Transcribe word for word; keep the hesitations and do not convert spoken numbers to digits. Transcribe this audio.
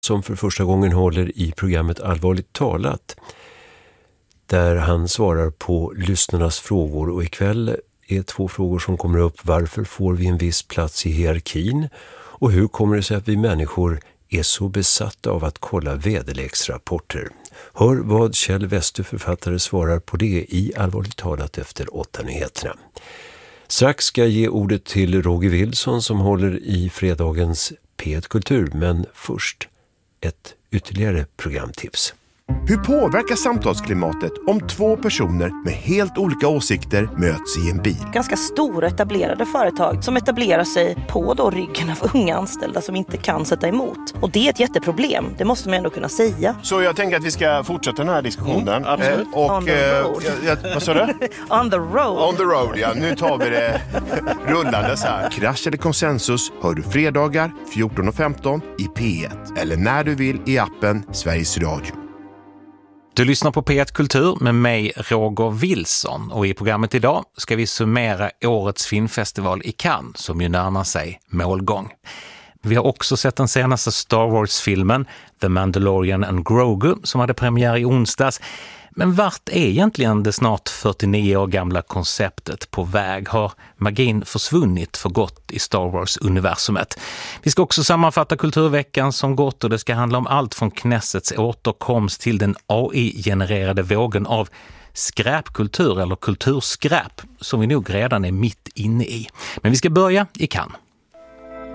som för första gången håller i programmet Allvarligt talat, där han svarar på lyssnarnas frågor. Och ikväll är två frågor som kommer upp. Varför får vi en viss plats i hierarkin? Och hur kommer det sig att vi människor är så besatta av att kolla väderleksrapporter? Hör vad Kjell Westö, författare, svarar på det i Allvarligt talat efter åtta nyheterna. Strax ska jag ge ordet till Roger Wilson som håller i fredagens P ett Kultur, men först ett ytterligare programtips. Hur påverkar samtalsklimatet om två personer med helt olika åsikter möts i en bil? Ganska stora etablerade företag som etablerar sig på då ryggen av unga anställda som inte kan sätta emot. Och det är ett jätteproblem, det måste man ändå kunna säga. Så jag tänker att vi ska fortsätta den här diskussionen. Mm, absolut. Eh, och, On the road. Eh, jag, jag, vad sa du? On the road. On the road, ja. Nu tar vi det rullandes här. Krasch eller konsensus hör du fredagar fjorton och femton i P ett. Eller när du vill i appen Sveriges Radio. Du lyssnar på P ett Kultur med mig, Roger Wilson, och i programmet idag ska vi summera årets filmfestival i Cannes som ju närmar sig målgång. Vi har också sett den senaste Star Wars-filmen The Mandalorian and Grogu som hade premiär i onsdags. Men vart är egentligen det snart fyrtionio år gamla konceptet på väg? Har magin försvunnit för gott i Star Wars-universumet? Vi ska också sammanfatta kulturveckan som gått och det ska handla om allt från Knessets återkomst till den A I-genererade vågen av skräpkultur eller kulturskräp som vi nog redan är mitt inne i. Men vi ska börja i Cannes.